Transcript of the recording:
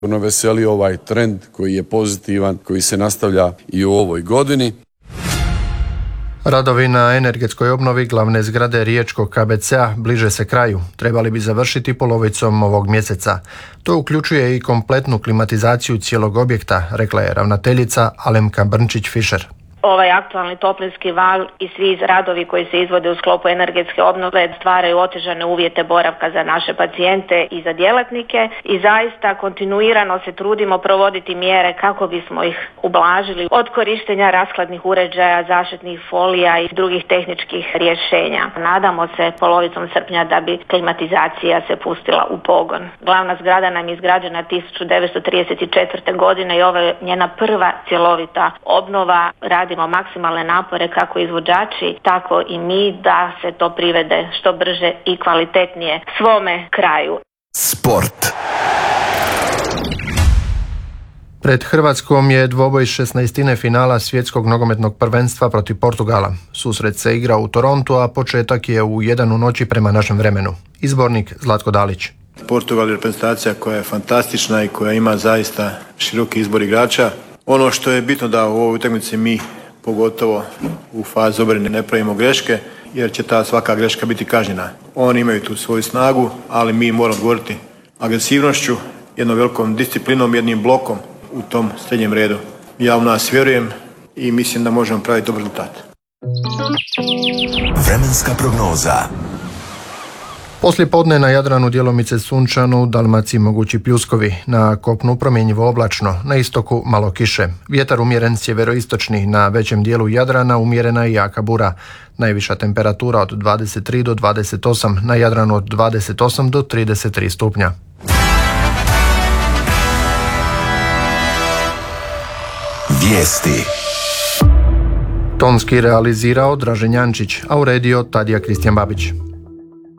No, veseli ovaj trend koji je pozitivan, koji se nastavlja i u ovoj godini. Radovi na energetskoj obnovi glavne zgrade riječkog KBC-a bliže se kraju. Trebali bi završiti polovicom ovog mjeseca. To uključuje i kompletnu klimatizaciju cijelog objekta, rekla je ravnateljica Alemka Brnčić-Fišer. Ovaj aktualni toplinski val i svi radovi koji se izvode u sklopu energetske obnove stvaraju otežane uvjete boravka za naše pacijente i za djelatnike i zaista kontinuirano se trudimo provoditi mjere kako bismo ih ublažili, od korištenja rashladnih uređaja, zaštitnih folija i drugih tehničkih rješenja. Nadamo se polovicom srpnja da bi klimatizacija se pustila u pogon. Glavna zgrada nam je izgrađena 1934. godine i ovo je njena prva cjelovita obnova. Radimo maksimalne napore kako izvođači, tako i mi da se to privede što brže i kvalitetnije svome kraju. Sport. Pred Hrvatskom je dvoboj 16. finala svjetskog nogometnog prvenstva protiv Portugala. Susret se igra u Torontu, a početak je u 1 u noći prema našem vremenu. Izbornik Zlatko Dalić. Portugal je reprezentacija koja je fantastična i koja ima zaista široki izbor igrača. Ono što je bitno da u ovoj utakmici mi pogotovo u fazi obrane ne pravimo greške, jer će ta svaka greška biti kažnjena. Oni imaju tu svoju snagu, ali mi moramo odgovoriti agresivnošću, jednom velikom disciplinom, jednim blokom u tom srednjem redu. Ja u nas vjerujem i mislim da možemo praviti dobar rezultat. Vremenska prognoza. Poslijepodne na Jadranu djelomice sunčano, u Dalmaciji mogući pljuskovi, na kopnu promjenjivo oblačno, na istoku malo kiše. Vjetar umjeren sjeveroistočni, na većem dijelu Jadrana umjerena i jaka bura. Najviša temperatura od 23 do 28, na Jadranu od 28 do 33 stupnja. Vijesti. Tonski realizirao Dražen Jančić, a uredio Tadija Kristijan Babić.